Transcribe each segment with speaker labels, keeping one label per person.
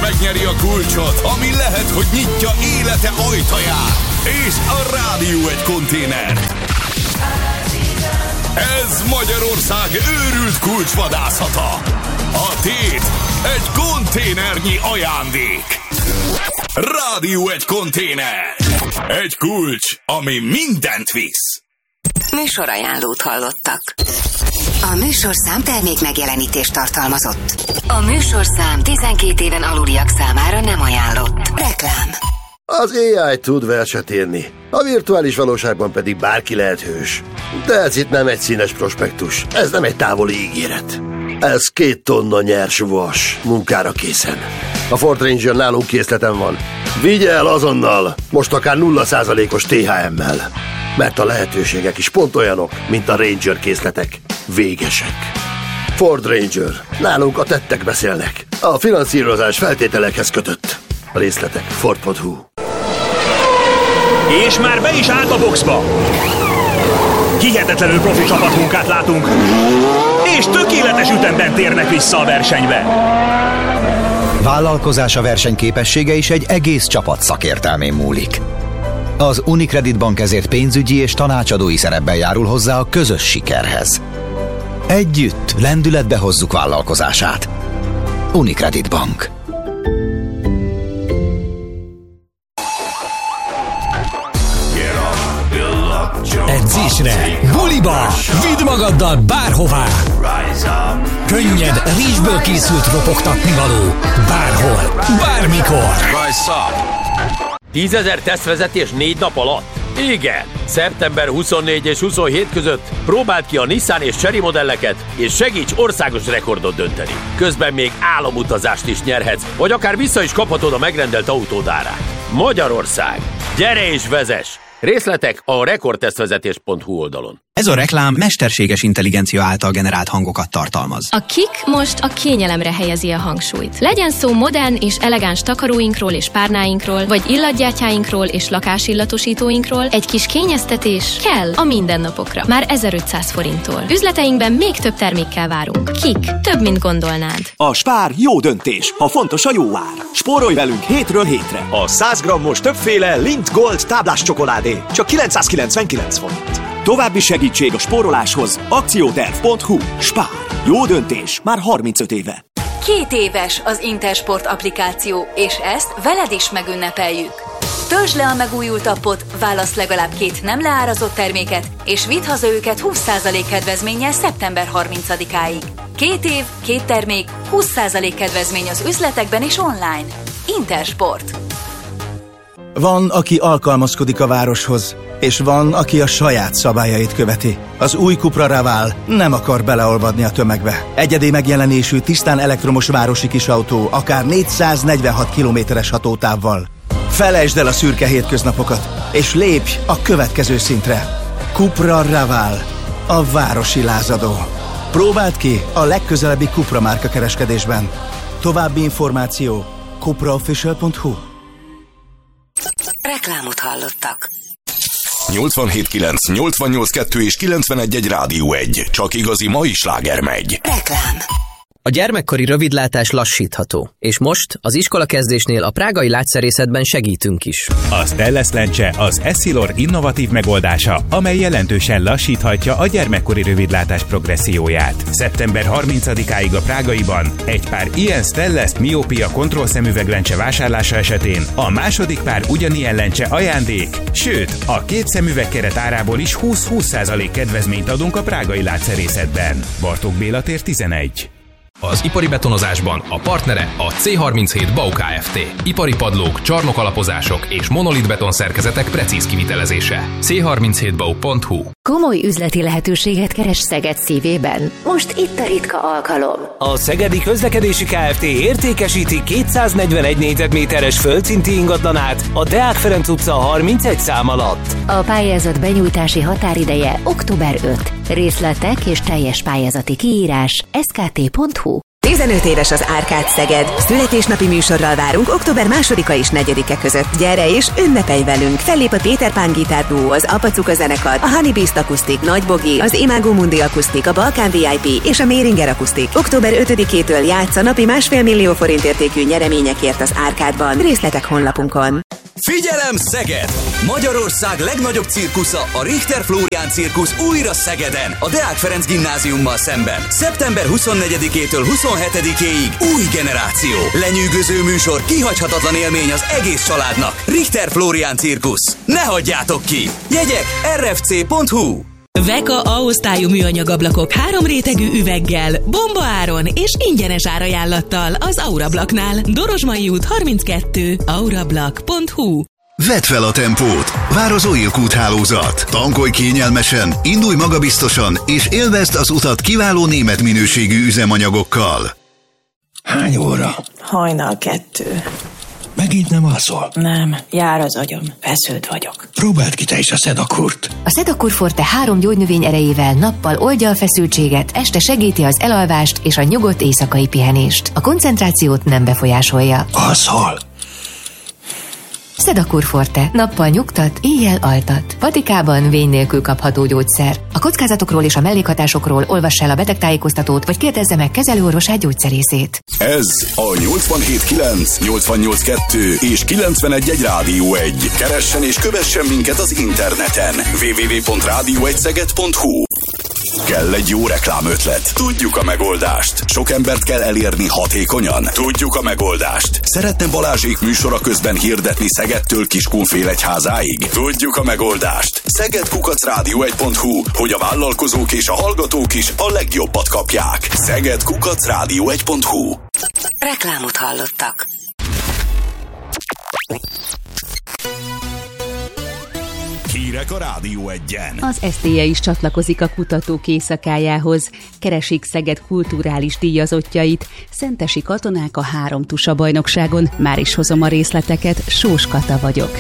Speaker 1: megnyeri a kulcsot, ami lehet, hogy nyitja élete ajtaját. És a Rádió egy konténert. Ez Magyarország őrült kulcsvadászata. A tét egy konténernyi ajándék. Rádió egy konténer. Egy kulcs, ami mindent visz.
Speaker 2: Műsorajánlót hallottak. A műsorszám termék megjelenítést tartalmazott. A műsorszám 12 éven aluliak számára nem ajánlott. Reklám.
Speaker 3: Az AI tud verset írni, a virtuális valóságban pedig bárki lehet hős. De ez itt nem egy színes prospektus, ez nem egy távoli ígéret. Ez 2 tonna nyers vas, munkára készen. A Ford Ranger nálunk készleten van. Vigye el azonnal, most akár 0%-os THM-mel. Mert a lehetőségek is pont olyanok, mint a Ranger készletek. Végesek. Ford Ranger. Nálunk a tettek beszélnek. A finanszírozás feltételekhez kötött. A részletek Ford.hu.
Speaker 4: És már be is állt a boxba. Hihetetlenül profi csapatmunkát látunk. És tökéletes ütemben térnek vissza a versenybe.
Speaker 5: Vállalkozása versenyképessége is egy egész csapat szakértelmén múlik. Az Unicredit Bank ezért pénzügyi és tanácsadói szerepben járul hozzá a közös sikerhez. Együtt lendületbe hozzuk vállalkozását. Unicredit Bank.
Speaker 6: Edzésre, buliba, vidd magaddal bárhová. Könnyed, rizsből készült ropogtatni való. Bárhol, bármikor.
Speaker 7: 10 000 tesztvezetés 4 nap alatt? Igen! Szeptember 24 és 27 között próbáld ki a Nissan és Chery modelleket, és segíts országos rekordot dönteni. Közben még álomutazást is nyerhetsz, vagy akár vissza is kaphatod a megrendelt autód árát. Magyarország! Gyere és vezess! Részletek a rekordtesztvezetés.hu oldalon.
Speaker 8: Ez a reklám mesterséges intelligencia által generált hangokat tartalmaz.
Speaker 9: A KIK most a kényelemre helyezi a hangsúlyt. Legyen szó modern és elegáns takaróinkról és párnáinkról, vagy illatgyártyáinkról és lakásillatosítóinkról, egy kis kényeztetés kell a mindennapokra. Már 1500 forinttól. Üzleteinkben még több termékkel várunk. KIK. Több, mint gondolnád.
Speaker 10: A Spár jó döntés, ha fontos a jó ár. Spórolj velünk hétről hétre. A 100 grammos többféle Lindt Gold táblás csokoládé csak 999 forint. További segítség a spóroláshoz akcióterv.hu. Spár. Jó döntés már 35 éve.
Speaker 2: 2 éves az Intersport applikáció, és ezt veled is megünnepeljük. Töltsd le a megújult appot, válasz legalább 2 nem leárazott terméket, és vidd haza őket 20% kedvezménnyel szeptember 30-áig. 2 év, 2 termék, 20% kedvezmény az üzletekben és online. Intersport.
Speaker 11: Van, aki alkalmazkodik a városhoz, és van, aki a saját szabályait követi. Az új Cupra Raval nem akar beleolvadni a tömegbe. Egyedi megjelenésű, tisztán elektromos városi kisautó, akár 446 kilométeres hatótávval. Felejtsd el a szürke hétköznapokat, és lépj a következő szintre. Cupra Raval, a városi lázadó. Próbáld ki a legközelebbi Cupra márka kereskedésben. További információ cupraofficial.hu.
Speaker 2: Reklámot hallottak.
Speaker 1: 87.9, 88.2 és 91.1 Rádió 1. Csak igazi mai sláger megy.
Speaker 2: Reklám.
Speaker 12: A gyermekkori rövidlátás lassítható, és most az iskolakezdésnél a prágai lágyszerészetben segítünk is.
Speaker 13: A Stellest lencse az Essilor innovatív megoldása, amely jelentősen lassíthatja a gyermekkori rövidlátás progresszióját. Szeptember 30-áig a Prágaiban egy pár ilyen Stellest miópia kontrollszemüveglencse vásárlása esetén a második pár ugyanilyen lencse ajándék, sőt, a 2 szemüvegkeret árából is 20% kedvezményt adunk a prágai lágyszerészetben. Bartók Béla tér 11.
Speaker 14: Az ipari betonozásban a partnere a C37 BAU Kft. Ipari padlók, csarnokalapozások és monolit betonszerkezetek precíz kivitelezése. C37bau.hu.
Speaker 15: Komoly üzleti lehetőséget keres Szeged szívében. Most itt a ritka alkalom.
Speaker 16: A Szegedi Közlekedési Kft. Értékesíti 241 négyzetméteres földszinti ingatlanát a Deák Ferenc utca 31 szám alatt.
Speaker 15: A pályázat benyújtási határideje október 5. Részletek és teljes pályázati kiírás skt.hu.
Speaker 17: 15 éves az Árkád Szeged. Születésnapi műsorral várunk október 2-a és 4-e között. Gyere és ünnepelj velünk! Fellép a Péter Pán gitárduó, az Apacuka zenekar, a Honey Beast Akusztik, Nagy Bogi, az Imago Mundi Akusztik, a Balkán VIP és a Méringer Akusztik. Október 5-től játssza napi 1,5 millió forint értékű nyereményekért az Árkádban. Részletek honlapunkon.
Speaker 1: Figyelem Szeged! Magyarország legnagyobb cirkusza, a Richter Flórián cirkusz újra Szegeden, a Deák Ferenc gimnáziummal szemben. Szeptember 24-től 27-éig új generáció. Lenyűgöző műsor, kihagyhatatlan élmény az egész családnak. Richter Flórián cirkusz. Ne hagyjátok ki! Jegyek rfc.hu.
Speaker 18: Veka A-osztályú műanyagablakok 3 rétegű üveggel, bombaáron és ingyenes árajánlattal az Aurablaknál. Dorozsmai út 32, aurablak.hu.
Speaker 19: Vedd fel a tempót! Vár az OILK úthálózat. Tankolj kényelmesen, indulj magabiztosan, és élvezd az utat kiváló német minőségű üzemanyagokkal.
Speaker 20: Hány óra?
Speaker 21: Hajnal 2.
Speaker 20: Megint nem alszol?
Speaker 21: Nem, jár az agyam, feszült vagyok.
Speaker 20: Próbáld ki te is a Sedakurt.
Speaker 15: A Sedakur Forte 3 gyógynövény erejével nappal oldja a feszültséget, este segíti az elalvást és a nyugodt éjszakai pihenést. A koncentrációt nem befolyásolja.
Speaker 20: Alszol?
Speaker 15: Sedakur Forte. Nappal nyugtat, éjjel altat. Vatikában vény nélkül kapható gyógyszer. A kockázatokról és a mellékhatásokról olvass el a betegtájékoztatót, vagy kérdezze meg kezelőorvosát, gyógyszerészét.
Speaker 1: Ez a 87.9, 88.2 és 91.1 Rádió 1. Keressen és kövessen minket az interneten. www.radio1szeged.hu. Kell egy jó reklámötlet? Tudjuk a megoldást. Sok embert kell elérni hatékonyan? Tudjuk a megoldást. Szeretne Balázsék műsora közben hirdetni Szegedtől Kiskunfélegyházáig? Tudjuk a megoldást. Szeged@radio1.hu, hogy a vállalkozók és a hallgatók is a legjobbat kapják. Szeged@radio1.hu.
Speaker 2: Reklámot hallottak.
Speaker 1: Hírek a Rádió 1-en.
Speaker 22: Az SZTE is csatlakozik a kutatók éjszakájához. Keresik Szeged kulturális díjazottjait. Szentesi katonák a 3 tusa bajnokságon. Már is hozom a részleteket, Sós Kata vagyok.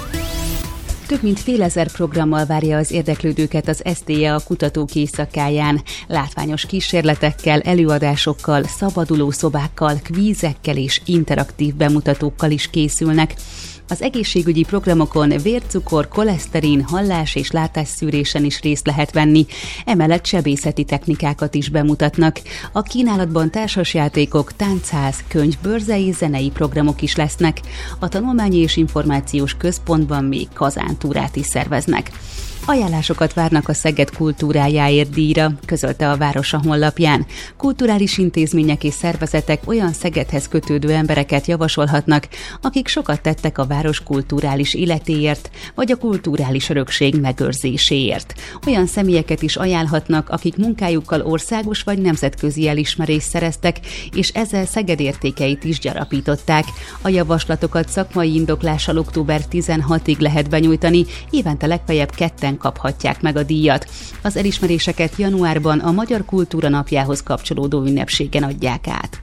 Speaker 22: Több mint fél ezer programmal várja az érdeklődőket az SZTE a kutatók éjszakáján. Látványos kísérletekkel, előadásokkal, szabaduló szobákkal, kvízekkel és interaktív bemutatókkal is készülnek. Az egészségügyi programokon vércukor, koleszterin, hallás- és látásszűrésen is részt lehet venni, emellett sebészeti technikákat is bemutatnak. A kínálatban társasjátékok, táncház, könyvbörze és zenei programok is lesznek. A Tanulmányi és Információs Központban még kazántúrát is szerveznek. Ajánlásokat várnak a Szeged kultúrájáért díjra, közölte a város a honlapján. Kulturális intézmények és szervezetek olyan Szegedhez kötődő embereket javasolhatnak, akik sokat tettek a város kulturális életéért, vagy a kulturális örökség megőrzéséért. Olyan személyeket is ajánlhatnak, akik munkájukkal országos vagy nemzetközi elismerést szereztek, és ezzel Szeged értékeit is gyarapították. A javaslatokat szakmai indoklással október 16-ig lehet benyújtani, évente legfeljebb 2 kaphatják meg a díjat. Az elismeréseket januárban a Magyar Kultúra Napjához kapcsolódó ünnepségen adják át.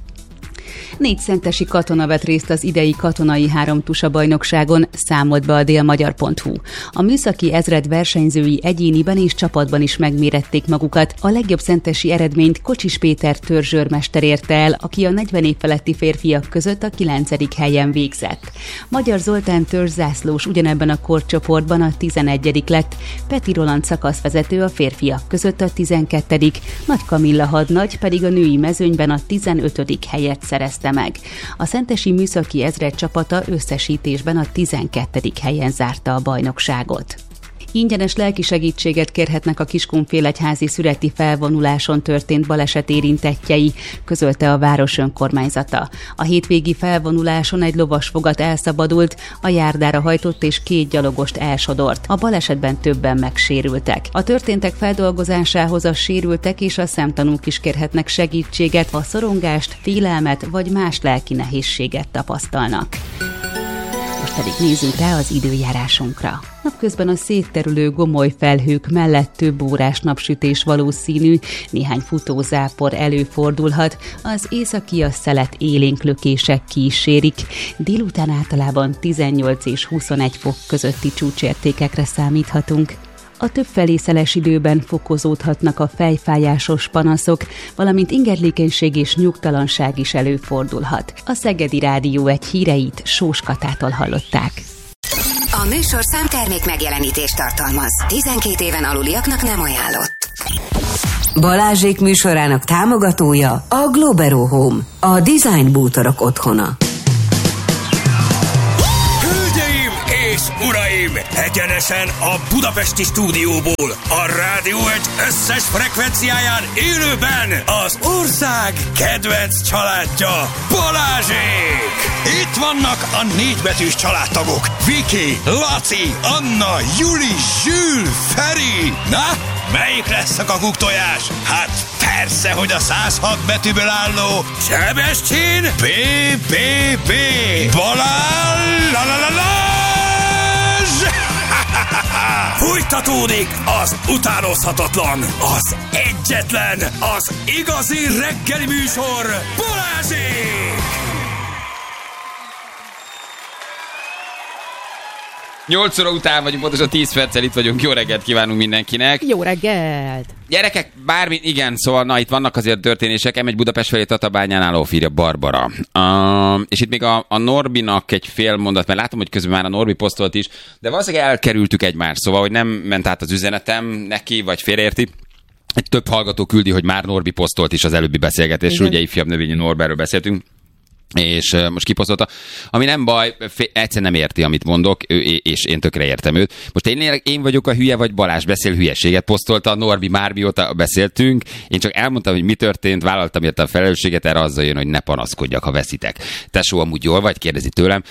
Speaker 22: 4 szentesi katona vett részt az idei katonai 3 tusa bajnokságon, számolt be a délmagyar.hu. A műszaki ezred versenyzői egyéniben és csapatban is megmérették magukat. A legjobb szentesi eredményt Kocsis Péter törzsőrmester érte el, aki a 40 év feletti férfiak között a 9. helyen végzett. Magyar Zoltán törzszászlós ugyanebben a korcsoportban a 11. lett, Peti Roland szakaszvezető a férfiak között a 12. Nagy Kamilla hadnagy pedig a női mezőnyben a 15. helyet szerezte meg. A szentesi műszaki ezred csapata összesítésben a 12. helyen zárta a bajnokságot. Ingyenes lelki segítséget kérhetnek a Kiskunfélegyházi szüreti felvonuláson történt baleset érintettjei, közölte a város önkormányzata. A hétvégi felvonuláson egy lovasfogat elszabadult, a járdára hajtott és 2 gyalogost elsodort. A balesetben többen megsérültek. A történtek feldolgozásához a sérültek és a szemtanúk is kérhetnek segítséget, ha szorongást, félelmet vagy más lelki nehézséget tapasztalnak. Most pedig nézzünk rá az időjárásunkra. Napközben a szétterülő gomolyfelhők mellett több órás napsütés valószínű, néhány futózápor előfordulhat, az északi szelet élénk lökések kísérik. Délután általában 18 és 21 fok közötti csúcsértékekre számíthatunk. A többfelé szeles időben fokozódhatnak a fejfájásos panaszok, valamint ingerlékenység és nyugtalanság is előfordulhat. A Szegedi Rádió egy híreit Sós Katától hallották.
Speaker 3: A műsorszám termék megjelenítést tartalmaz. 12 éven aluliaknak nem ajánlott. Balázsék műsorának támogatója a Globero Home, a design bútorok otthona.
Speaker 4: Hölgyeim és uraim, egyenesen a budapesti stúdióból, a Rádió egy összes frekvenciáján élőben az ország kedvenc családja, Balázsék! Itt vannak a 4 betűs családtagok, Viki, Laci, Anna, Juli, Zsül, Feri. Na, melyik lesz a kakuktojás? Hát persze, hogy a 106 betűből álló Sebestyén BBB Balázs! Fújtatódik az utánozhatatlan, az egyetlen, az igazi reggeli műsor, Balázsék!
Speaker 23: 8 óra után vagyunk, pontosan 10 perccel itt vagyunk. Jó reggelt kívánunk mindenkinek.
Speaker 24: Jó reggelt!
Speaker 23: Gyerekek, bármi, igen, szóval na, itt vannak azért történések. M1 Budapest felé Tatabányán álló, írja Barbara. És itt még a Norbinak egy fél mondat, mert látom, hogy közben már a Norbi posztolt is, de valószínűleg elkerültük egymást, szóval, hogy nem ment át az üzenetem neki, vagy félreérti. Egy több hallgató küldi, hogy már Norbi posztolt is az előbbi beszélgetésről, ugye ifjabb növényi Norberről beszéltünk. És most kiposztolta. Ami nem baj, egyszer nem érti, amit mondok, és én tökre értem őt. Most én vagyok a hülye, vagy Balázs beszél hülyeséget, posztolta a Norbi már mióta beszéltünk. Én csak elmondtam, hogy mi történt, vállaltam érte a felelősséget, erre azzal jön, hogy ne panaszkodjak, ha veszitek. Tesó, amúgy jól vagy, kérdezi tőlem.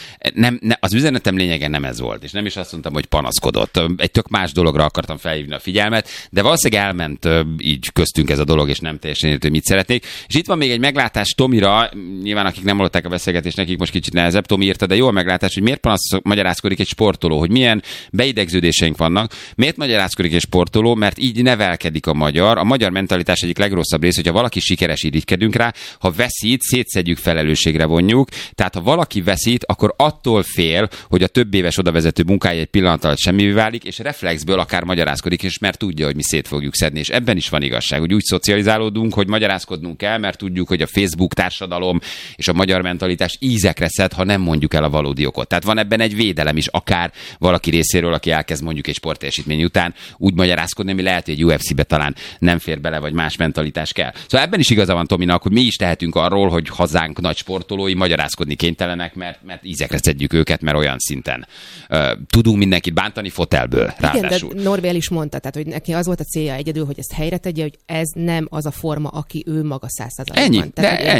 Speaker 23: Az üzenetem lényege nem ez volt, és nem is azt mondtam, hogy panaszkodott. Egy tök más dologra akartam felhívni a figyelmet, de valószínűleg elment így köztünk ez a dolog, és nem teljesen értő, mit szeretnék. És itt van még egy meglátás Tomira, nyilván akik nem a beszélgetés, nekik most kicsit nehezebb. Tomi írta, de jó a meglátás, hogy miért magyarázkodik egy sportoló, hogy milyen beidegződéseink vannak. Miért magyarázkodik egy sportoló? Mert így nevelkedik a magyar. A magyar mentalitás egyik legrosszabb rész, hogyha valaki sikeres, irigykedünk rá, ha veszít, szétszedjük, felelősségre vonjuk. Tehát ha valaki veszít, akkor attól fél, hogy a több éves odavezető munkája egy pillanat alatt semmivé válik, és reflexből akár magyarázkodik, és mert tudja, hogy mi szét fogjuk szedni. És ebben is van igazság, hogy úgy szocializálódunk, hogy magyarázkodnunk kell, mert tudjuk, hogy a Facebook társadalom és a magyar mentalitás ízekre szed, ha nem mondjuk el a valódi okot. Tehát van ebben egy védelem is, akár valaki részéről, aki elkezd mondjuk egy sportteljesítmény után úgy magyarázkodni, ami lehet, hogy egy UFC-be talán nem fér bele, vagy más mentalitás kell. Szóval ebben is igaza van Tominak, hogy mi is tehetünk arról, hogy hazánk nagy sportolói magyarázkodni kénytelenek, mert ízekre szedjük őket, mert olyan szinten tudunk mindenkit bántani fotelből. Ráadásul.
Speaker 24: Igen, de Norbi el is mondta, tehát, hogy neki az volt a célja egyedül, hogy ezt helyre tegye, hogy ez nem az a forma, aki ő maga 100%-ban.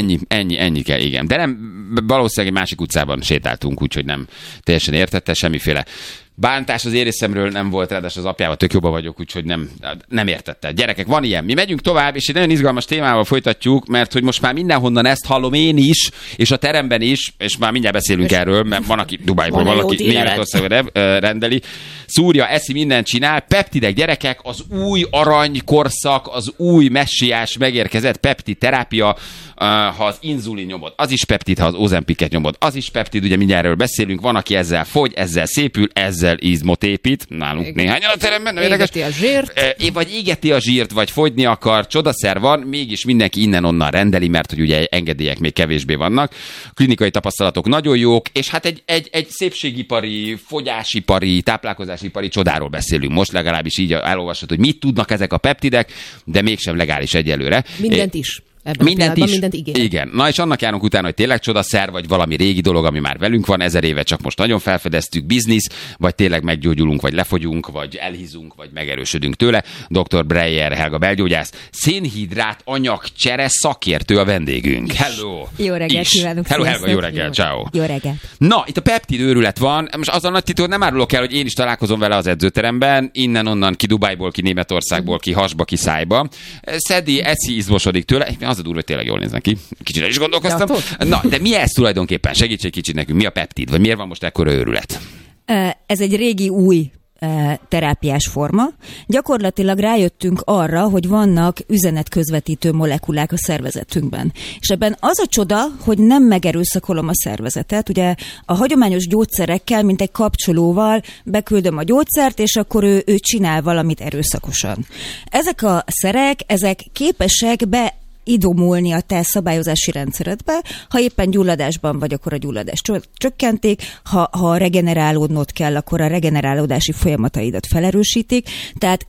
Speaker 23: Ennyi kell, igen. De nem, valószínűleg egy másik utcában sétáltunk, úgyhogy nem teljesen értette, semmiféle bántás az én részemről nem volt, ráadásul az apjával tök jobban vagyok, úgyhogy nem értette. Gyerekek, van ilyen. Mi megyünk tovább, és egy nagyon izgalmas témával folytatjuk, mert hogy most már mindenhonnan ezt hallom én is, és a teremben is, és már mindjárt beszélünk erről, mert van, aki Dubájból, valaki Németországban rendeli. Szúrja, eszi, mindent csinál. Peptidek, gyerekek, az új aranykorszak, az új messiás megérkezett peptid terápia, ha az inzulin nyomod, az is peptid, ha az Ozempiket nyomod, az is peptid, ugye mindjárt erről beszélünk, van, aki ezzel fogy, ezzel szépül, ezzel izmot épít, nálunk néhányan a teremben, nem érdekes.
Speaker 24: Égeti a zsírt.
Speaker 23: Vagy égeti a zsírt, vagy fogyni akar, csodaszer van, mégis mindenki innen-onnan rendeli, mert hogy ugye engedélyek még kevésbé vannak. Klinikai tapasztalatok nagyon jók, és hát egy szépségipari, fogyásipari, táplálkozásipari csodáról beszélünk. Most legalábbis így elolvasod, hogy mit tudnak ezek a peptidek, de mégsem legális egyelőre.
Speaker 24: Mindent is.
Speaker 23: Mindent ígér. Igen. Na és annak járunk utána, hogy tényleg csodaszer, vagy valami régi dolog, ami már velünk van 1000 éve, csak most nagyon felfedeztük, biznisz, vagy tényleg meggyógyulunk, vagy lefogyunk, vagy elhízunk, vagy megerősödünk tőle. Dr. Breyer Helga belgyógyász, szénhidrát anyagcsere szakértő a vendégünk. Hello!
Speaker 25: Jó reggelt kívánok!
Speaker 23: Hello Helga, jó reggelt, ciao.
Speaker 25: Jó reggelt!
Speaker 23: Na, itt a peptid őrület van. Most az a nagy titok, nem árulok el, hogy én is találkozom vele az edzőteremben, innen-onnan, ki Dubájból, ki Németországból, ki hasba, ki szájba. Szedi, eszi, izmosodik tőle. Az a durva, hogy tényleg jól néznek ki. Kicsit is gondolkoztam. Na, de mi ez tulajdonképpen? Segíts egy kicsit nekünk. Mi a peptid? Vagy miért van most ekkora őrület?
Speaker 25: Ez egy régi új
Speaker 5: terápiás forma. Gyakorlatilag rájöttünk arra, hogy vannak üzenetközvetítő molekulák a szervezetünkben. És ebben az a csoda, hogy nem megerőszakolom a szervezetet. Ugye a hagyományos gyógyszerekkel, mint egy kapcsolóval beküldöm a gyógyszert, és akkor ő csinál valamit erőszakosan. Ezek a szerek, ezek képesek idomulni a te szabályozási rendszeredbe. Ha éppen gyulladásban vagy, akkor a gyulladást csökkentik, ha regenerálódnod kell, akkor a regenerálódási folyamataidat felerősítik. Tehát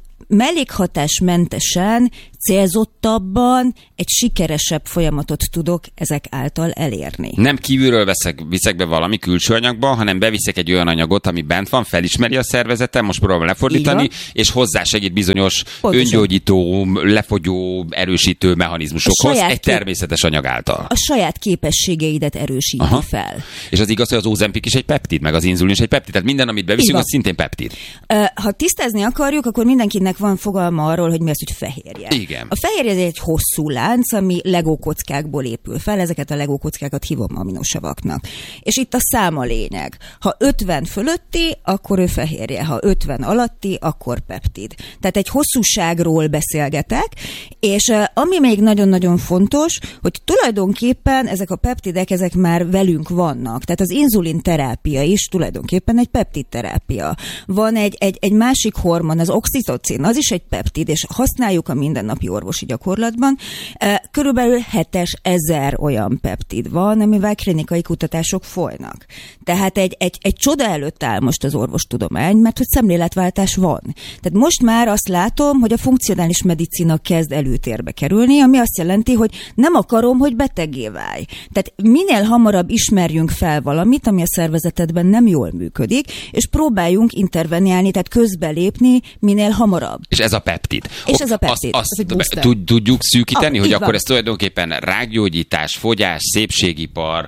Speaker 5: mellékhatásmentesen, célzottabban egy sikeresebb folyamatot tudok ezek által elérni.
Speaker 23: Nem kívülről viszek be valami külső anyagba, hanem beviszek egy olyan anyagot, ami bent van, felismeri a szervezetem, most próbálom lefordítani, és hozzásegít bizonyos öngyógyító, lefogyó, erősítő mechanizmusokhoz egy természetes anyag által.
Speaker 5: A saját képességeidet erősíti fel.
Speaker 23: És az igaz, hogy az Ozempic is egy peptid, meg az inzulin is egy peptid, tehát minden, amit beviszünk, az szintén peptid.
Speaker 5: Ha tisztázni akarjuk, akkor mindenkinek van fogalma arról, hogy mi az, hogy fehérje.
Speaker 23: Igen.
Speaker 5: A fehérje egy hosszú lánc, ami legókockákból épül fel, ezeket a legókockákat hívom aminosavaknak. És itt a szám a lényeg. Ha 50 fölötti, akkor ő fehérje, ha 50 alatti, akkor peptid. Tehát egy hosszúságról beszélgetek, és ami még nagyon-nagyon fontos, hogy tulajdonképpen ezek a peptidek, ezek már velünk vannak. Tehát az inzulin terápia is tulajdonképpen egy peptid terápia. Van egy másik hormon, az oxitocin, az is egy peptid, és használjuk a mindennapi orvosi gyakorlatban. Körülbelül 7000 olyan peptid van, amivel klinikai kutatások folynak. Tehát egy csoda előtt áll most az orvostudomány, mert hogy szemléletváltás van. Tehát most már azt látom, hogy a funkcionális medicina kezd előtérbe kerülni, ami azt jelenti, hogy nem akarom, hogy beteggé válj. Tehát minél hamarabb ismerjünk fel valamit, ami a szervezetedben nem jól működik, és próbáljunk interveniálni, tehát közbelépni minél hamarabb.
Speaker 23: És ez a peptid.
Speaker 5: És ez a peptid.
Speaker 23: Azt tudjuk szűkíteni, hogy akkor ez tulajdonképpen rákgyógyítás, fogyás, szépségipar,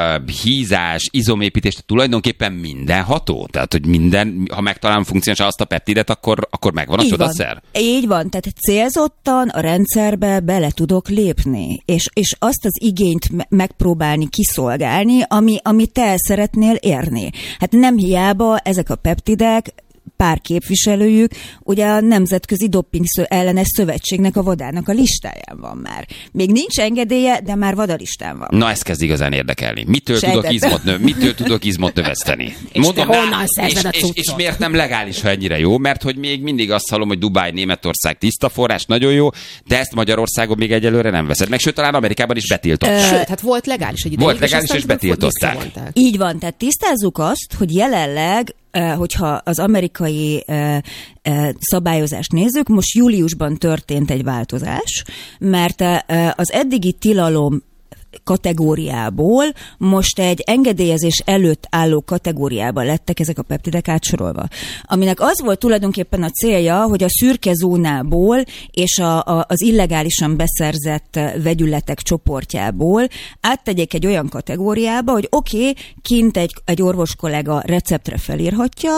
Speaker 23: hízás, izomépítés, tulajdonképpen mindenható? Tehát, hogy minden, ha megtalálom funkcionálisan azt a peptidet, akkor megvan a csodaszer?
Speaker 5: Így van, tehát célzottan a rendszerbe bele tudok lépni, és azt az igényt megpróbálni kiszolgálni, ami te el szeretnél érni. Hát nem hiába ezek a peptidek, pár képviselőjük, ugye a Nemzetközi Doping Ellenes Szövetségnek, a vadának a listáján van már. Még nincs engedélye, de már vadalistán van.
Speaker 23: Na, ez kezd igazán érdekelni. Mitől tudok izmot növeszteni?
Speaker 24: És mondom, te honnan szerzed a cuccot?
Speaker 23: És miért nem legális, ha ennyire jó? Mert hogy még mindig azt hallom, hogy Dubáj, Németország tiszta forrás, nagyon jó, de ezt Magyarországon még egyelőre nem veszed. Meg sőt, talán Amerikában is betiltották.
Speaker 24: Sőt, hát volt legális egy ideig.
Speaker 23: Volt legális, és betiltották.
Speaker 5: Így van, tehát tisztázzuk azt, hogy jelenleg hogyha az amerikai szabályozást nézzük, most júliusban történt egy változás, mert az eddigi tilalom kategóriából most egy engedélyezés előtt álló kategóriába lettek ezek a peptidek átsorolva. Aminek az volt tulajdonképpen a célja, hogy a szürke zónából és az illegálisan beszerzett vegyületek csoportjából áttegyék egy olyan kategóriába, hogy kint egy orvos kollega receptre felírhatja,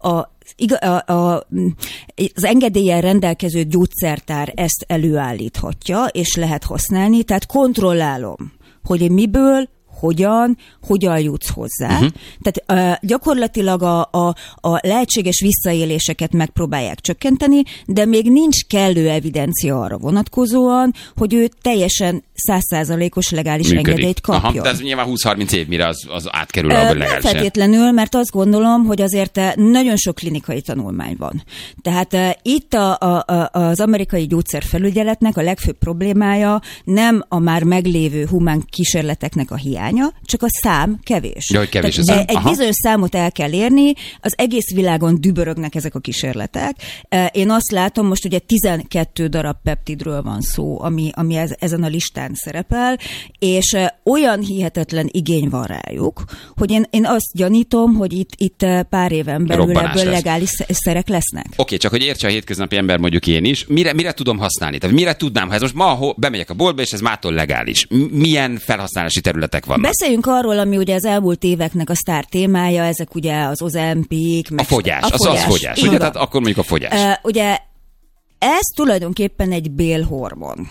Speaker 5: az engedéllyel rendelkező gyógyszertár ezt előállíthatja, és lehet használni, tehát kontrollálom, hogy miből, hogyan jutsz hozzá. Tehát gyakorlatilag a lehetséges visszaéléseket megpróbálják csökkenteni, de még nincs kellő evidencia arra vonatkozóan, hogy ő teljesen 100%-os legális engedélyt kapjon.
Speaker 23: Aha, de ez nyilván 20-30 év, mire az átkerül abban legálisan.
Speaker 5: Nem feltétlenül, mert azt gondolom, hogy azért nagyon sok klinikai tanulmány van. Tehát itt az amerikai gyógyszerfelügyeletnek a legfőbb problémája nem a már meglévő humán kísérleteknek a hiánya, csak a szám kevés.
Speaker 23: Ja, hogy kevés a szám.
Speaker 5: Egy bizonyos számot el kell érni, az egész világon dübörögnek ezek a kísérletek. Én azt látom, most ugye 12 darab peptidről van szó, ami ezen a listán szerepel, és olyan hihetetlen igény van rájuk, hogy én azt gyanítom, hogy itt pár éven belül ebből legális szerek lesznek.
Speaker 23: Oké, csak hogy értse a hétköznapi ember, mondjuk én is, mire tudom használni? Tehát mire tudnám, ha ez most ma bemegyek a boltba, és ez mától legális? Milyen felhasználási területek vannak?
Speaker 5: Beszéljünk arról, ami ugye az elmúlt éveknek a sztár témája, ezek ugye az Ozempic,
Speaker 23: a fogyás. Az fogyás. Ugye, tehát akkor mondjuk a fogyás.
Speaker 5: Ugye ez tulajdonképpen egy bélhormon.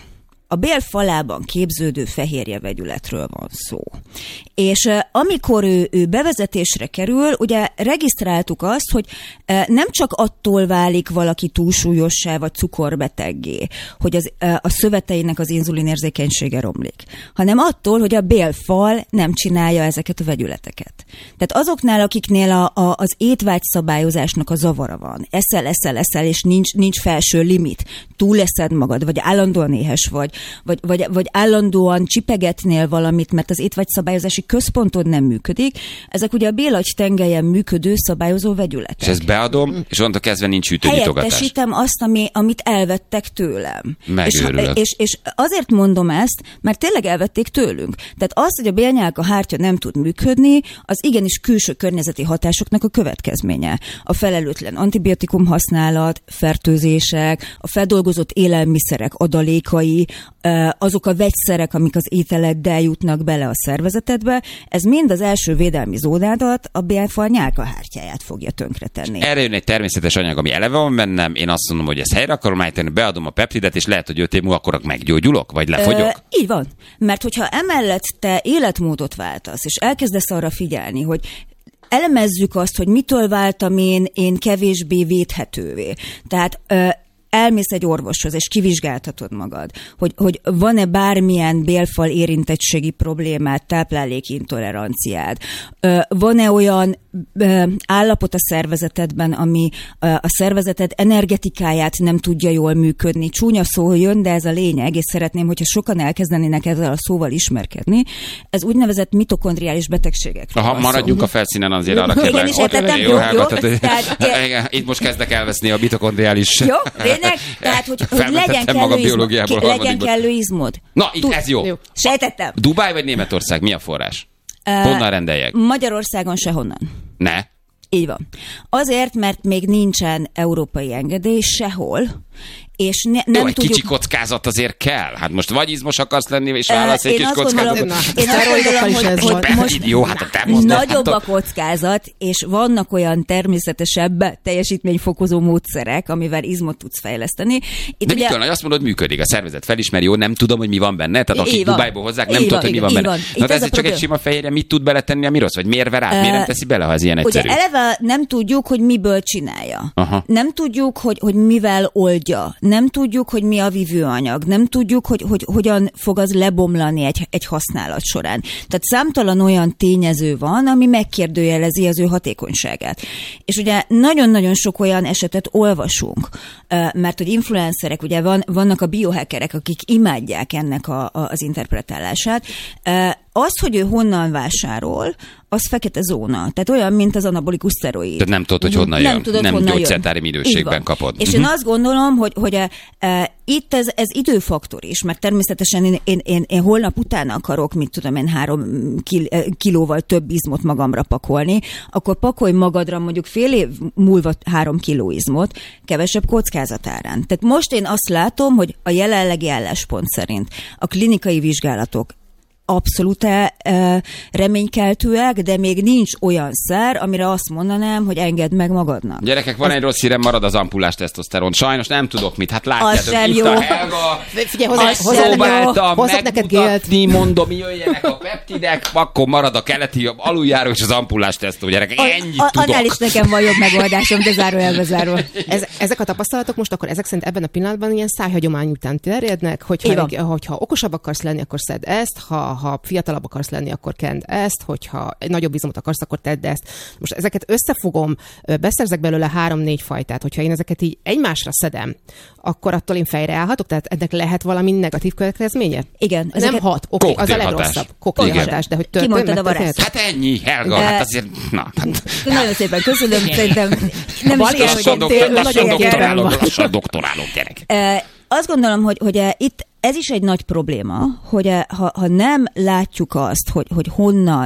Speaker 5: a bél falában képződő fehérje vegyületről van szó. És amikor ő bevezetésre kerül, ugye regisztráltuk azt, hogy nem csak attól válik valaki túlsúlyossá vagy cukorbeteggé, hogy a szöveteinek az inzulinérzékenysége romlik, hanem attól, hogy a bélfal nem csinálja ezeket a vegyületeket. Tehát azoknál, akiknél az étvágyszabályozásnak a zavara van, eszel, és nincs felső limit, túleszed magad, vagy állandóan éhes vagy állandóan csipegetnél valamit, mert az étvágyszabályozási központod nem működik, ezek ugye a bélagy tengelyen működő szabályozó vegyületek.
Speaker 23: És ezt beadom, és onnantól kezdve nincs hűtőnyitogatás.
Speaker 5: Helyettesítem azt, amit elvettek tőlem.
Speaker 23: Megőrülök.
Speaker 5: És azért mondom ezt, mert tényleg elvették tőlünk. Tehát az, hogy a bélnyálka hártya nem tud működni, az igenis külső környezeti hatásoknak a következménye. A felelőtlen antibiotikum használat, fertőzések, a feldolgozott élelmiszerek adalékai, azok a vegyszerek, amik az ételeddel jutnak bele a szervezetedbe, ez mind az első védelmi zónádat, a bélfal nyálkahártyáját fogja tönkretenni.
Speaker 23: Erre jön egy természetes anyag, ami eleve van bennem, én azt mondom, hogy ezt helyre akarom állítani, beadom a peptidet, és lehet, hogy 5 év múlva akkor meggyógyulok, vagy lefogyok?
Speaker 5: Így van. Mert hogyha emellett te életmódot váltasz, és elkezdesz arra figyelni, hogy elemezzük azt, hogy mitől váltam én kevésbé védhetővé. Tehát elmész egy orvoshoz, és kivizsgáltatod magad, hogy van-e bármilyen bélfal érintettségi problémád, táplálékintoleranciád, van-e olyan állapot a szervezetedben, ami a szervezeted energetikáját nem tudja jól működni. Csúnya szó jön, de ez a lényeg, és szeretném, hogyha sokan elkezdenének ezzel a szóval ismerkedni. Ez úgynevezett mitokondriális betegségekről.
Speaker 23: Aha, maradjunk a felszínen azért arra kérlek. Itt most kezdek elveszni a mitokondriális...
Speaker 5: Jó, tényleg? Tehát, hogy legyen kellő izmod.
Speaker 23: Na, itt ez jó.
Speaker 5: Sejtettem.
Speaker 23: Dubáj vagy Németország? Mi a forrás? Honnan rendeljek?
Speaker 5: Magyarországon sehonnan.
Speaker 23: Ne?
Speaker 5: Így van. Azért, mert még nincsen európai engedély sehol, és nem
Speaker 23: jó, egy
Speaker 5: tudjuk...
Speaker 23: kicsi kockázat azért kell. Hát most vagy izmos akarsz lenni, és válasz egy kis kockázatot.
Speaker 5: Én azt gondolom, hogy most
Speaker 23: jó, hát
Speaker 5: nagyobb a kockázat, és vannak olyan természetesebb teljesítményfokozó módszerek, amivel izmot tudsz fejleszteni.
Speaker 23: De mitől? Azt mondod, működik. A szervezet felismeri, jó, nem tudom, hogy mi van benne. Tehát akik Dubájból hozzák, nem tudod, hogy mi van benne. Na, ez csak egy sima fehérje, mit tud beletenni, ami rossz? Vagy miért ver át? Miért nem teszi bele, ha ez ilyen egyszerű?
Speaker 5: Ugye eleve nem tudjuk, hogy miből csinálja.
Speaker 23: Aha.
Speaker 5: Nem tudjuk, hogy mivel oldja. Nem tudjuk, hogy mi a vívőanyag. Nem tudjuk, hogy hogyan fog az lebomlani egy használat során. Tehát számtalan olyan tényező van, ami megkérdőjelezi az ő hatékonyságát. És ugye nagyon-nagyon sok olyan esetet olvasunk, mert hogy influencerek, ugye vannak a biohackerek, akik imádják ennek az interpretálását. Az, hogy ő honnan vásárol, az fekete zóna. Tehát olyan, mint az anabolikus szteroid.
Speaker 23: Tehát nem tudod, hogy honnan jön. Nem gyógyszertári minőségben kapod.
Speaker 5: És én azt gondolom, hogy itt ez időfaktor is, mert természetesen én holnap után akarok, 3 kilóval több izmot magamra pakolni, akkor pakolj magadra mondjuk fél év múlva 3 kiló izmot, kevesebb kockázatárán. Tehát most én azt látom, hogy a jelenlegi álláspont szerint a klinikai vizsgálatok abszolút reménykeltőek, de még nincs olyan szer, amire azt mondanám, hogy engedd meg magadnak.
Speaker 23: Gyerekek, van egy rossz hírem, marad az ampullás tesztoszteron. Sajnos nem tudok mit. Hát látjátok, itt
Speaker 5: jó.
Speaker 23: a Helga.
Speaker 24: Figyelj,
Speaker 23: próbáltam megmutatni, mondom, jöjjenek a peptidek, akkor marad a keleti aluljáró és az ampullás tesztó, gyerekek. Ennyit tudok.
Speaker 5: Annál is nekem van jobb megoldásom, de zárójelbe zárva.
Speaker 24: Ezek a tapasztalatok most akkor ezek szerint ebben a pillanatban ilyen szájhagyomány után terjednek, hogyha okosabb akarsz lenni, akkor szedd ezt, ha fiatalabb akarsz lenni, akkor kend ezt, hogyha nagyobb izmot akarsz, akkor tedd ezt. Most ezeket összefogom, beszerzek belőle 3-4 fajtát, hogyha én ezeket így egymásra szedem, akkor attól én fejre állhatok, tehát ennek lehet valami negatív következménye?
Speaker 5: Igen.
Speaker 24: Nem hat, oké, az a legrosszabb. Koktélhatás, de hogy
Speaker 5: kimondtad a varázs.
Speaker 23: Hát ennyi, Helga, hát azért, na.
Speaker 5: Nagyon szépen köszönöm, szerintem nem is
Speaker 23: lassan doktorálok, gyerek.
Speaker 5: Azt gondolom, hogy itt ez is egy nagy probléma, hogy ha nem látjuk azt, hogy honnan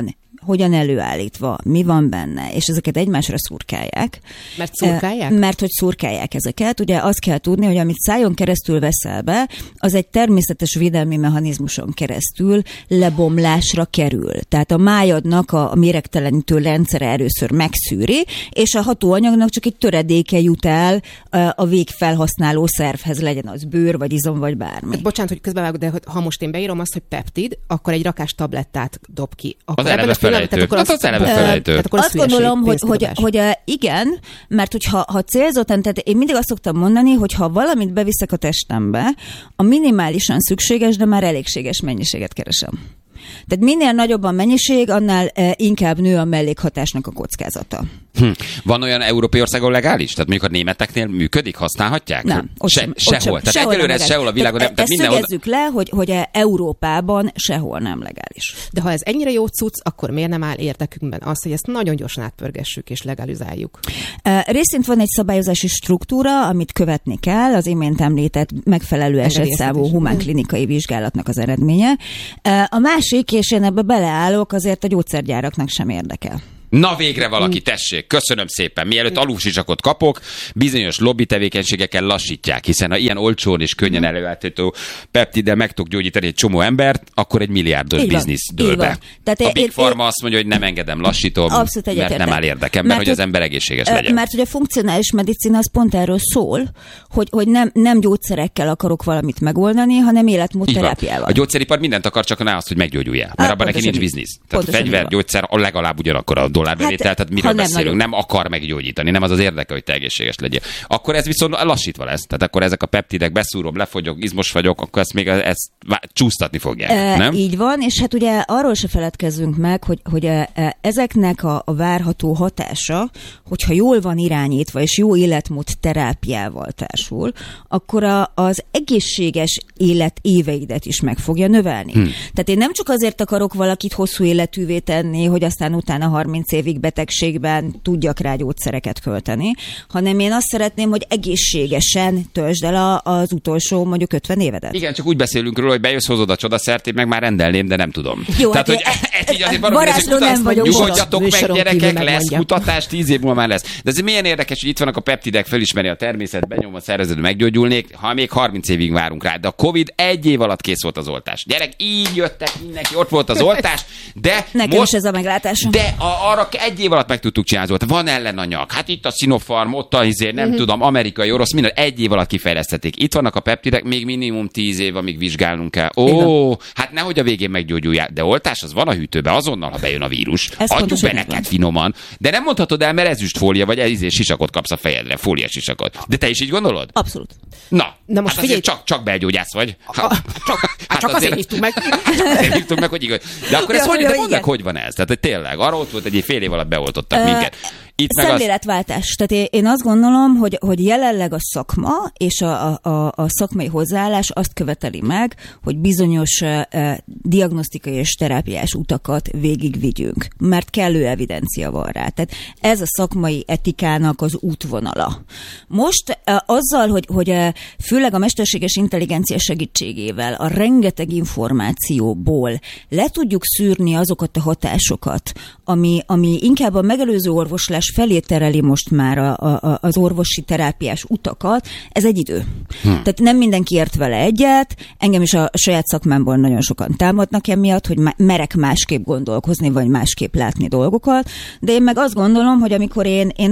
Speaker 5: hogyan előállítva, mi van benne, és ezeket egymásra szurkálják.
Speaker 24: Mert szurkálják?
Speaker 5: Mert hogy szurkálják ezeket. Ugye azt kell tudni, hogy amit szájon keresztül veszel be, az egy természetes védelmi mechanizmuson keresztül lebomlásra kerül. Tehát a májadnak a méregtelenítő rendszere először megszűri, és a hatóanyagnak csak egy töredéke jut el a végfelhasználó szervhez, legyen az bőr, vagy izom, vagy bármi.
Speaker 24: Hát, bocsánat, hogy közbevágok, de ha most én beírom azt, hogy peptid, akkor egy rakás tablettát dob ki. Akkor
Speaker 23: az eleve felejtő. Az eleve felejtő.
Speaker 5: Azt gondolom, hogy igen, mert hogyha célzottan, tehát én mindig azt szoktam mondani, hogy ha valamit beviszek a testembe, a minimálisan szükséges, de már elégséges mennyiséget keresem. Tehát minél nagyobb a mennyiség, annál inkább nő a mellékhatásnak a kockázata.
Speaker 23: Van olyan európai országon legális? Tehát mondjuk a németeknél működik, használhatják?
Speaker 5: Nem,
Speaker 23: sehol. Tehát egyelőre ez sehol a világon nem.
Speaker 5: Ezt szögezzük le, hogy Európában sehol nem legális.
Speaker 24: De ha ez ennyire jó cucc, akkor miért nem áll érdekünkben az, hogy ezt nagyon gyorsan átpörgessük és legalizáljuk?
Speaker 5: Részint van egy szabályozási struktúra, amit követni kell, az imént említett megfelelő esetszámú humán klinikai vizsgálatnak az eredménye. A másik, és én ebbe beleállok, azért a gyógyszergyáraknak sem érdekel.
Speaker 23: Na végre valaki, tessék, köszönöm szépen. Mielőtt alulsisakot kapok, bizonyos lobby tevékenységekkel lassítják, hiszen ha ilyen olcsón és könnyen előállítható peptiddel meg tudok gyógyítani egy csomó embert, akkor egy milliárdos biznisz dől be. A Big Pharma azt mondja, hogy nem engedem, lassítom, mert nem áll érdekemben, hogy az ember egészséges legyen.
Speaker 5: Mert hogy a funkcionális medicina az pont erről szól, hogy nem gyógyszerekkel akarok valamit megoldani, hanem életmódterápiával.
Speaker 23: A gyógyszeripar mindent akar, csak ne azt, hogy meggyógyuljál, mert abban neki nincs biznisz. Tehát fegyver, gyógyszer legalább ugyanakkor a dollárbevétel, tehát miről beszélünk? Nem akar meggyógyítani, nem az érdeke, hogy te egészséges legyél. Akkor ez viszont lassítva lesz. Tehát akkor ezek a peptidek beszúrom, lefogyok, izmos vagyok, akkor ezt csúsztatni fogják, nem?
Speaker 5: Így van, és hát ugye arról se feledkezzünk meg, hogy ezeknek a várható hatása, hogyha jól van irányítva, és jó életmód terápiával társul, akkor az egészséges élet éveidet is meg fogja növelni. Tehát én nem csak azért akarok valakit hosszú életűvé tenni, hogy aztán utána 30 évig betegségben tudjak rá gyógyszereket költeni, hanem én azt szeretném, hogy egészségesen töltsd el az utolsó mondjuk 50 évedet.
Speaker 23: Igen, csak úgy beszélünk róla, hogy bejössz, hozod a csodaszert, én meg már rendelném, de nem tudom.
Speaker 5: Jó,
Speaker 23: tehát, hogy ez így azért valami, nyugodjatok meg, gyerekek, lesz kutatás, 10 év múlva már lesz. De ez milyen érdekes, hogy itt vannak a peptidek, felismeri a természet, benyom a szervezetbe, meggyógyulnék, ha még 30 évig várunk rá. De a Covid 1 év alatt kész volt az oltás. Gyerek, így jöttek mindenki, ott volt az oltás, de
Speaker 5: nekem most, is ez a meglátásom.
Speaker 23: De arra 1 év alatt meg tudtuk csinálni. Van ellenanyag. Hát itt a Sinopharm, ott a nem tudom, amerikai, orosz, minden 1 év alatt kifejlesztették. Itt vannak a peptidek, még minimum 10 év, amíg vizsgálnunk kell. Hát nehogy a végén meggyógyulják, de oltás az van a hűtőben azonnal, ha bejön a vírus. Adjuk be neked finoman. De nem mondhatod el, mert ezüstfólia vagy sisakot kapsz a fejedre, fólia sisakot. De te is így gondolod?
Speaker 5: Abszolút.
Speaker 23: Na most hát figyelj, csak belgyógyász vagy.
Speaker 24: Csak azért hívtuk meg.
Speaker 23: Azért hívtuk meg, hogy igaz. De akkor ez mondd meg, hogy van ez? Tehát tényleg, arra ott volt egy fél év alatt beoltottak minket.
Speaker 5: Szemléletváltás. Tehát én azt gondolom, hogy jelenleg a szakma és a szakmai hozzáállás azt követeli meg, hogy bizonyos diagnosztikai és terápiás utakat végigvigyünk, mert kellő evidencia van rá. Tehát ez a szakmai etikának az útvonala. Most azzal, hogy főleg a mesterséges intelligencia segítségével a rengeteg információból le tudjuk szűrni azokat a hatásokat, ami inkább a megelőző orvoslás felé tereli most már az orvosi terápiás utakat, ez egy idő. Tehát nem mindenki ért vele egyet, engem is a saját szakmámból nagyon sokan támadnak emiatt, hogy merek másképp gondolkozni, vagy másképp látni dolgokat, de én meg azt gondolom, hogy amikor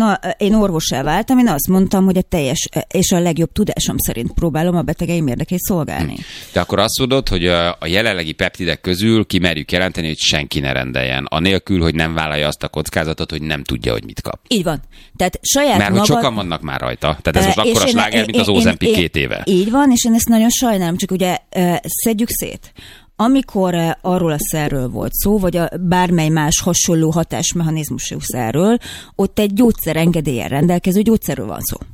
Speaker 5: én orvossá váltam, én azt mondtam, hogy a teljes és a legjobb tudásom szerint próbálom a betegeim érdekét szolgálni.
Speaker 23: De akkor azt mondod, hogy a jelenlegi peptidek közül kimerjük jelenteni, hogy senki ne rendeljen, anélkül, hogy nem vállalja azt a kockázatot, hogy nem tudja, hogy mit kap.
Speaker 5: Így van. Tehát saját
Speaker 23: mert hogy sokan vannak már rajta. Tehát ez most akkora sláger, mint az Ozempic 2 éve.
Speaker 5: Így van, és én ezt nagyon sajnálom, csak ugye szedjük szét. Amikor arról a szerről volt szó, vagy bármely más hasonló hatásmechanizmusú szerről, ott egy gyógyszerengedéllyel rendelkező gyógyszerről van szó.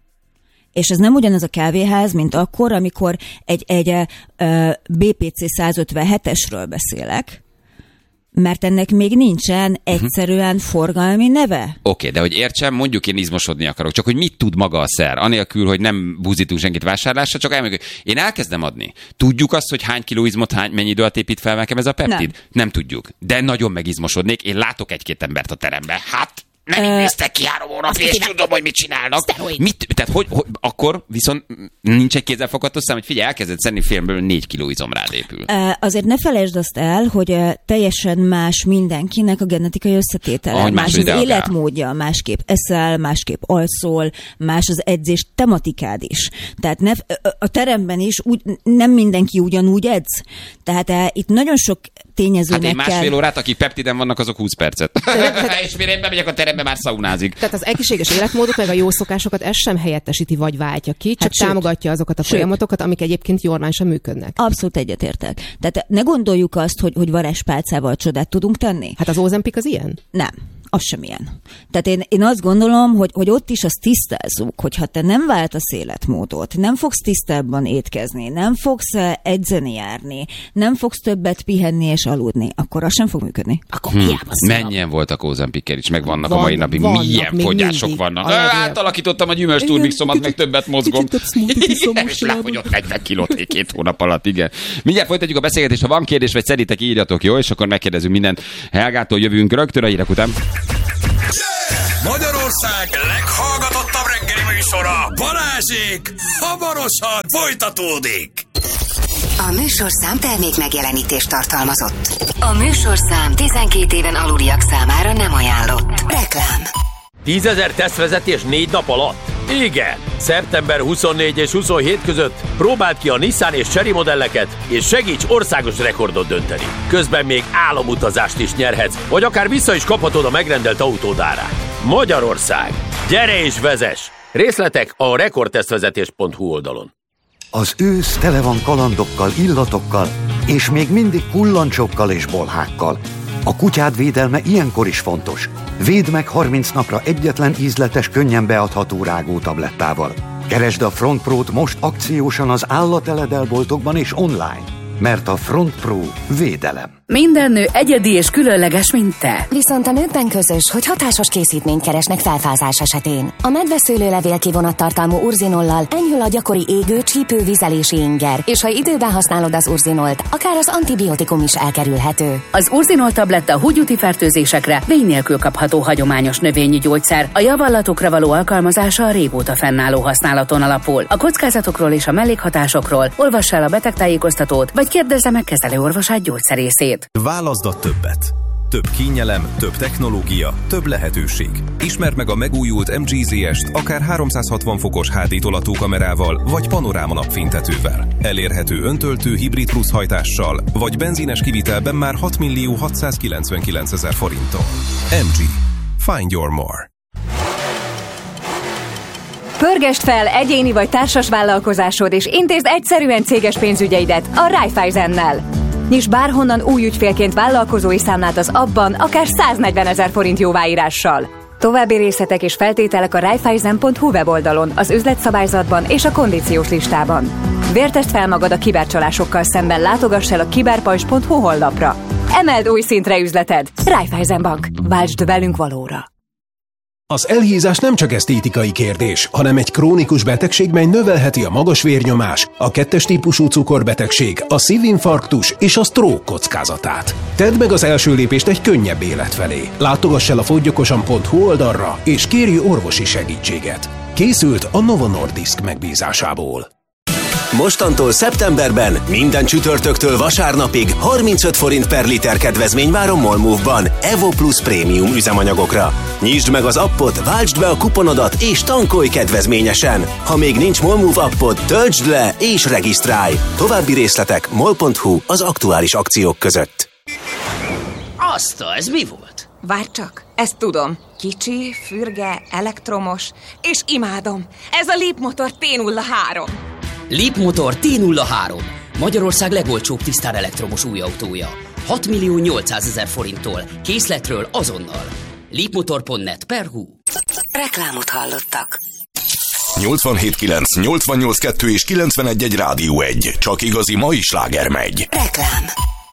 Speaker 5: És ez nem ugyanaz a kávéház, mint akkor, amikor egy BPC 157-esről beszélek, Mert ennek még nincsen egyszerűen forgalmi neve.
Speaker 23: Oké, de hogy értsem, mondjuk én izmosodni akarok, csak hogy mit tud maga a szer, anélkül, hogy nem buzítunk senkit vásárlásra, csak elmondjuk, én elkezdem adni. Tudjuk azt, hogy hány kiló izmot, mennyi idő alatt épít fel nekem ez a peptid? Nem tudjuk. De nagyon megizmosodnék, én látok egy-két embert a teremben. Hát nem így néztek ki 3 hónapja, és tudom, hogy mit csinálnak. Tehát hogy akkor viszont nincs egy kézzelfogható szám, hogy figyelj, elkezded szedni filmből 4 kiló izom rád épül.
Speaker 5: Azért ne felejtsd azt el, hogy teljesen más mindenkinek a genetikai összetétele. Más az életmódja, másképp eszel, másképp alszol, más az edzés tematikád is. Tehát a teremben is nem mindenki ugyanúgy edz. Tehát itt nagyon sok tényezőnek
Speaker 23: kell. Hát én másfél órát, akik peptiden vannak, azok 20 percet. És mire én bemegyek a terembe, már szaunázik.
Speaker 24: Tehát az egészséges életmódot, meg a jó szokásokat ez sem helyettesíti vagy váltja ki, csak támogatja azokat a folyamatokat, amik egyébként normálisan működnek.
Speaker 5: Abszolút egyetértek. Tehát ne gondoljuk azt, hogy varázspálcával csodát tudunk tenni.
Speaker 24: Hát az Ozempic az ilyen?
Speaker 5: Nem. Az sem ilyen. Tehát én azt gondolom, hogy ott is azt tisztázzuk, hogy ha te nem váltasz életmódot, nem fogsz tisztábban étkezni, nem fogsz edzeni járni, nem fogsz többet pihenni és aludni, akkor az sem fog működni. Akkor
Speaker 23: mennyien voltak Ozempickel is, meg vannak a mai napig. Milyen fogyások vannak. Átalakítottam a gyümölcs-turmixomat, meg többet mozgom. És lefogyott 40 kilót 2 hónap alatt, igen. Mindjárt folytatjuk a beszélgetést, ha van kérdés, vagy szerintem írjatok, jó? És akkor megkérdezünk mindent. Helgától jövünk rögtön a hírek után.
Speaker 4: Magyarország leghallgatottabb reggeli műsora, Balázsék hamarosan folytatódik.
Speaker 3: A műsorszám termék megjelenítést tartalmazott. A műsorszám 12 éven aluliak számára nem ajánlott. Reklám.
Speaker 6: 10 000 tesztvezetés 4 nap alatt? Igen! Szeptember 24 és 27 között próbáld ki a Nissan és Chery modelleket, és segíts országos rekordot dönteni. Közben még álomutazást is nyerhetsz, vagy akár vissza is kaphatod a megrendelt autód árát. Magyarország! Gyere és vezess! Részletek a rekordtesztvezetés.hu oldalon.
Speaker 7: Az ősz tele van kalandokkal, illatokkal, és még mindig kullancsokkal és bolhákkal. A kutyád védelme ilyenkor is fontos. Védd meg 30 napra egyetlen ízletes, könnyen beadható rágótablettával. Keresd a Front Pro-t most akciósan az állateledelboltokban és online, mert a Front Pro védelem.
Speaker 8: Minden nő egyedi és különleges, mint te.
Speaker 9: Viszont a nőkben közös, hogy hatásos készítményt keresnek felfázás esetén. A medveszőlőlevél kivonattartalmú urzinollal enyhül a gyakori égő, csípő, vizelési inger, és ha időben használod az urzinolt, akár az antibiotikum is elkerülhető.
Speaker 8: Az urzinol tabletta húgyúti fertőzésekre vény nélkül kapható hagyományos növényi gyógyszer. A javallatokra való alkalmazása a régóta fennálló használaton alapul. A kockázatokról és a mellékhatásokról olvass el a betegtájékoztatót, vagy kérdezze meg kezelőorvosát gyógyszerészét.
Speaker 25: Válaszd a többet. Több kényelem, több technológia, több lehetőség. Ismerd meg a megújult MG ZS-t akár 360 fokos HD tolatókamerával, vagy panoráma napfénytetővel. Elérhető öntöltő hibrid plusz hajtással, vagy benzines kivitelben már 6.699.000 forinttal. MG. Find your more.
Speaker 22: Pörgesd fel egyéni vagy társas vállalkozásod, és intézd egyszerűen céges pénzügyeidet a Raiffeisennel. Nyiss bárhonnan új ügyfélként vállalkozói számlát az appban, akár 140 000 forint jóváírással. További részletek és feltételek a raiffeisen.hu weboldalon, az üzletszabályzatban és a kondíciós listában. Vértesd fel magad a kibercsalásokkal szemben, látogass el a kiberpajzs.hu honlapra. Emeld új szintre üzleted. Raiffeisen Bank. Váltsd velünk valóra.
Speaker 26: Az elhízás nem csak esztétikai kérdés, hanem egy krónikus betegség, mely növelheti a magas vérnyomás, a 2-es típusú cukorbetegség, a szívinfarktus és a stroke kockázatát. Tedd meg az első lépést egy könnyebb élet felé. Látogass el a fogyokosan.hu oldalra, és kérj orvosi segítséget. Készült a Novo Nordisk megbízásából.
Speaker 27: Mostantól szeptemberben minden csütörtöktől vasárnapig 35 forint per liter kedvezmény vár a Molmove-ban Evo Plus prémium üzemanyagokra. Nyisd meg az appot, váltsd be a kuponodat és tankolj kedvezményesen. Ha még nincs Molmove appod, töltsd le és regisztrálj. További részletek mol.hu az aktuális akciók között.
Speaker 28: Ez mi volt?
Speaker 29: Várj csak, ezt tudom. Kicsi, fürge, elektromos, és imádom. Ez a Leapmotor T03.
Speaker 28: Leapmotor T03. Magyarország legolcsóbb tisztán elektromos új autója. 6.800.000 forinttól. Készletről azonnal. Leapmotor.net/hu.
Speaker 3: Reklámot hallottak.
Speaker 30: 87.9, 88.2 és 91.1 Rádió 1. Csak igazi mai sláger megy.
Speaker 3: Reklám.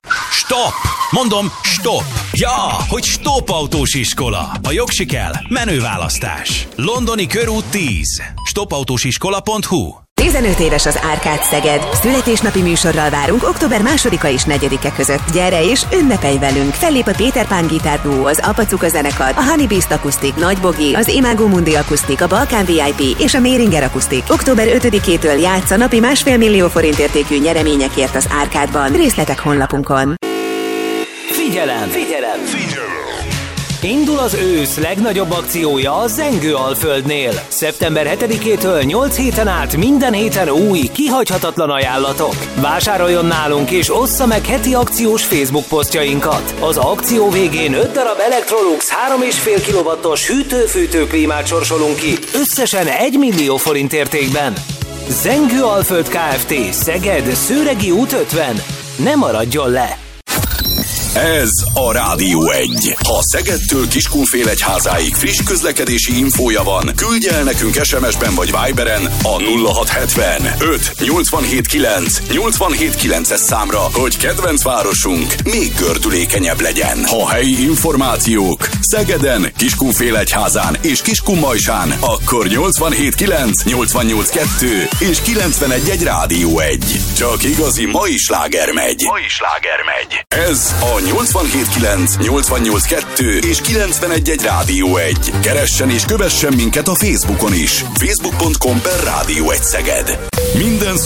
Speaker 10: Stop! Mondom, stop! Ja, hogy stop autós iskola. A jogsikel, menőválasztás. Londoni körút 10. Stopautósiskola.hu
Speaker 3: 15 éves az Árkád Szeged. Születésnapi műsorral várunk október 2-a és 4-e között. Gyere és ünnepelj velünk! Fellép a Péter Pán gitárduó, az Apacuka zenekar, a Honey Beast akusztik, Nagy Bogi, az Imago Mundi akusztik, a Balkán VIP és a Méringer akusztik. Október 5-től játsz a napi 1,5 millió forint értékű nyereményekért az Árkádban. Részletek honlapunkon.
Speaker 11: Figyelem! Figyelem! Indul az ősz legnagyobb akciója a Zengő-Alföldnél. Szeptember 7-től 8 héten át minden héten új, kihagyhatatlan ajánlatok. Vásároljon nálunk és ossza meg heti akciós Facebook posztjainkat. Az akció végén 5 darab Electrolux 3,5 kW-os hűtő-fűtő klímát sorsolunk ki, összesen 1 millió forint értékben. Zengő-Alföld Kft. Szeged, Szőregi út 50. Ne maradjon le!
Speaker 30: Ez a Rádió 1. Ha Szegedtől Kiskunfélegyházáig friss közlekedési infója van, küldj el nekünk SMS-ben vagy Viberen a 0670 5 87 9 87 9-es számra, hogy kedvenc városunk még gördülékenyebb legyen. Ha helyi információk Szegeden, Kiskunfélegyházán és Kiskunmajsán, akkor 87 9 88 2 és 91 Rádió 1. Csak igazi mai sláger megy. Ez a 87.9, 88.2 és 91.1 Rádió 1. Keressen és kövessen minket a Facebookon is. Facebook.com/Rádió 1 Szeged. Minden